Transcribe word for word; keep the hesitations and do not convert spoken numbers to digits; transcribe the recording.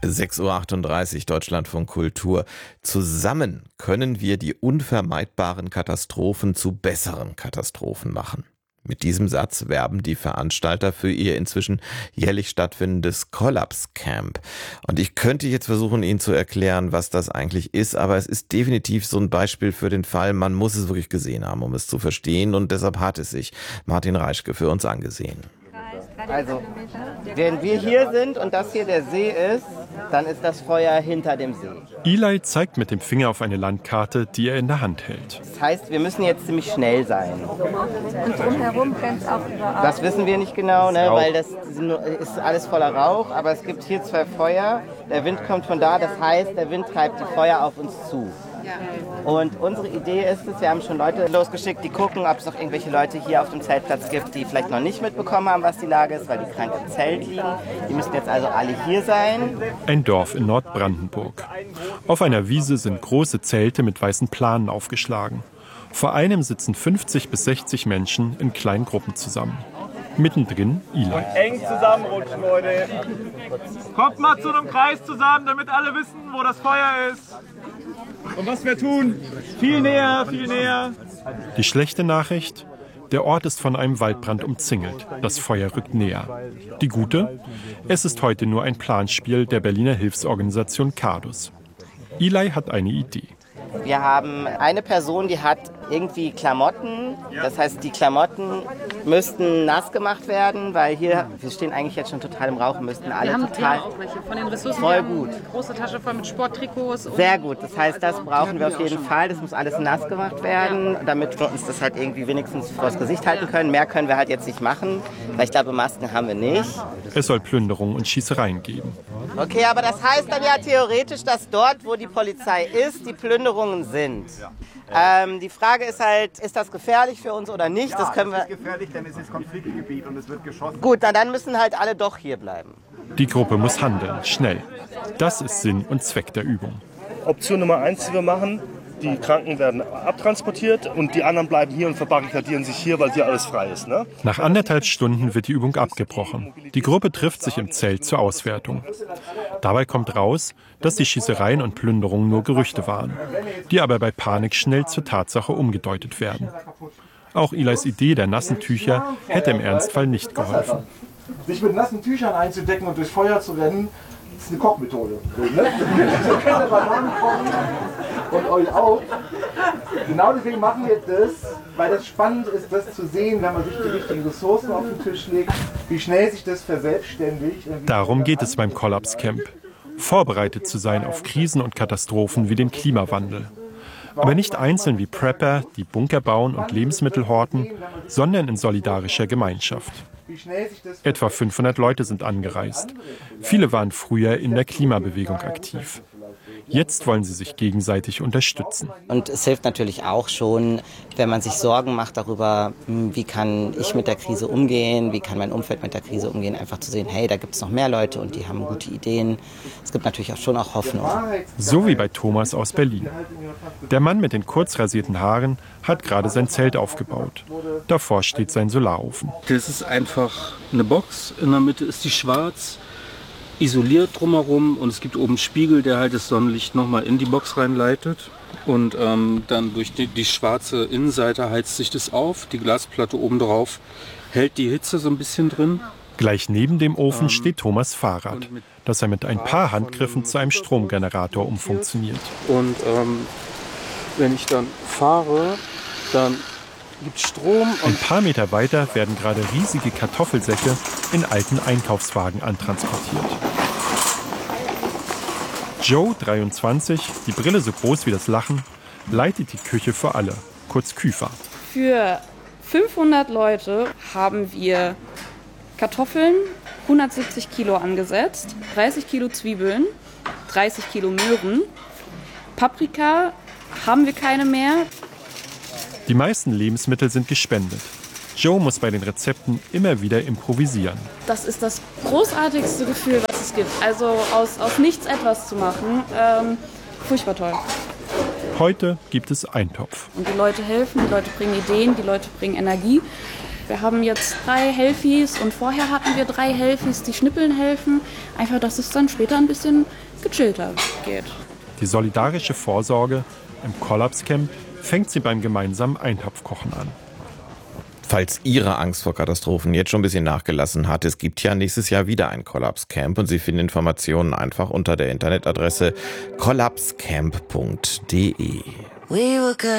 sechs Uhr achtunddreißig, Deutschlandfunk Kultur. Zusammen können wir die unvermeidbaren Katastrophen zu besseren Katastrophen machen. Mit diesem Satz werben die Veranstalter für ihr inzwischen jährlich stattfindendes Collapse Camp. Und ich könnte jetzt versuchen, Ihnen zu erklären, was das eigentlich ist, aber es ist definitiv so ein Beispiel für den Fall, man muss es wirklich gesehen haben, um es zu verstehen. Und deshalb hat es sich Martin Reischke für uns angesehen. Also, wenn wir hier sind und das hier der See ist, dann ist das Feuer hinter dem See. Eli zeigt mit dem Finger auf eine Landkarte, die er in der Hand hält. Das heißt, wir müssen jetzt ziemlich schnell sein. Und drumherum brennt es auch überall. Das wissen wir nicht genau, ne, weil das ist alles voller Rauch. Aber es gibt hier zwei Feuer. Der Wind kommt von da, das heißt, der Wind treibt die Feuer auf uns zu. Und unsere Idee ist es, wir haben schon Leute losgeschickt, die gucken, ob es noch irgendwelche Leute hier auf dem Zeltplatz gibt, die vielleicht noch nicht mitbekommen haben, was die Lage ist, weil die krank im Zelt liegen. Die müssen jetzt also alle hier sein. Ein Dorf in Nordbrandenburg. Auf einer Wiese sind große Zelte mit weißen Planen aufgeschlagen. Vor einem sitzen fünfzig bis sechzig Menschen in kleinen Gruppen zusammen. Mittendrin Eli. Und eng zusammenrutschen, Leute. Kommt mal zu einem Kreis zusammen, damit alle wissen, wo das Feuer ist. Und was wir tun, viel näher, viel näher. Die schlechte Nachricht, der Ort ist von einem Waldbrand umzingelt. Das Feuer rückt näher. Die gute, es ist heute nur ein Planspiel der Berliner Hilfsorganisation Cardus. Eli hat eine Idee. Wir haben eine Person, die hat irgendwie Klamotten. Das heißt, die Klamotten müssten nass gemacht werden, weil hier, wir stehen eigentlich jetzt schon total im Rauch, müssten alle wir haben total auch welche von den Ressourcen. voll Wir haben gut. Eine große Tasche voll mit Sporttrikots. Sehr gut. Das heißt, das brauchen wir auf jeden Fall. Das muss alles nass gemacht werden, damit wir uns das halt irgendwie wenigstens vors Gesicht halten können. Mehr können wir halt jetzt nicht machen, weil ich glaube, Masken haben wir nicht. Es soll Plünderungen und Schießereien geben. Okay, aber das heißt dann ja theoretisch, dass dort, wo die Polizei ist, die Plünderungen sind. Ähm, die Frage ist halt, ist das gefährlich für uns oder nicht? Ja, das können das wir. ist gefährlich, denn es ist Konfliktgebiet und es wird geschossen. Gut, na, dann müssen halt alle doch hier bleiben. Die Gruppe muss handeln, schnell. Das ist Sinn und Zweck der Übung. Option Nummer eins, die wir machen, die Kranken werden abtransportiert und die anderen bleiben hier und verbarrikadieren sich hier, weil hier alles frei ist. Ne? Nach anderthalb Stunden wird die Übung abgebrochen. Die Gruppe trifft sich im Zelt zur Auswertung. Dabei kommt raus, dass die Schießereien und Plünderungen nur Gerüchte waren, die aber bei Panik schnell zur Tatsache umgedeutet werden. Auch Elis Idee der nassen Tücher hätte im Ernstfall nicht geholfen. Sich mit nassen Tüchern einzudecken und durchs Feuer zu rennen, ist eine Kochmethode. Ne? So keine Bananen kochen und euch auch. Genau deswegen machen wir das, weil das spannend ist, das zu sehen, wenn man sich die richtigen Ressourcen auf den Tisch legt, wie schnell sich das verselbstständigt. Darum geht es beim Collapse Camp. Vorbereitet zu sein auf Krisen und Katastrophen wie den Klimawandel. Aber nicht einzeln wie Prepper, die Bunker bauen und Lebensmittel horten, sondern in solidarischer Gemeinschaft. Etwa fünfhundert Leute sind angereist. Viele waren früher in der Klimabewegung aktiv. Jetzt wollen sie sich gegenseitig unterstützen. Und es hilft natürlich auch schon, wenn man sich Sorgen macht darüber, wie kann ich mit der Krise umgehen, wie kann mein Umfeld mit der Krise umgehen, einfach zu sehen, hey, da gibt es noch mehr Leute und die haben gute Ideen. Es gibt natürlich auch schon auch Hoffnung. So wie bei Thomas aus Berlin. Der Mann mit den kurz rasierten Haaren hat gerade sein Zelt aufgebaut. Davor steht sein Solarofen. Das ist einfach eine Box, in der Mitte ist die schwarz, isoliert drumherum und es gibt oben einen Spiegel, der halt das Sonnenlicht nochmal in die Box reinleitet. Und ähm, dann durch die, die schwarze Innenseite heizt sich das auf, die Glasplatte oben drauf hält die Hitze so ein bisschen drin. Gleich neben dem Ofen ähm, steht Thomas' Fahrrad, das er mit ein paar Handgriffen zu einem Stromgenerator umfunktioniert. Und ähm, wenn ich dann fahre, dann gibt es Strom. Ein paar Meter weiter werden gerade riesige Kartoffelsäcke in alten Einkaufswagen antransportiert. Joe, dreiundzwanzig, die Brille so groß wie das Lachen, leitet die Küche für alle, kurz Küfer. Für fünfhundert Leute haben wir Kartoffeln, hundertsiebzig Kilo angesetzt, dreißig Kilo Zwiebeln, dreißig Kilo Möhren, Paprika haben wir keine mehr. Die meisten Lebensmittel sind gespendet. Joe muss bei den Rezepten immer wieder improvisieren. Das ist das großartigste Gefühl, was es gibt. Also aus, aus nichts etwas zu machen, ähm, furchtbar toll. Heute gibt es Eintopf. Und die Leute helfen, die Leute bringen Ideen, die Leute bringen Energie. Wir haben jetzt drei Helfis und vorher hatten wir drei Helfis, die schnippeln helfen. Einfach, dass es dann später ein bisschen gechillter geht. Die solidarische Vorsorge im Kollapscamp fängt sie beim gemeinsamen Eintopfkochen an. Falls Ihre Angst vor Katastrophen jetzt schon ein bisschen nachgelassen hat, es gibt ja nächstes Jahr wieder ein Kollapscamp und Sie finden Informationen einfach unter der Internetadresse kollapscamp punkt de.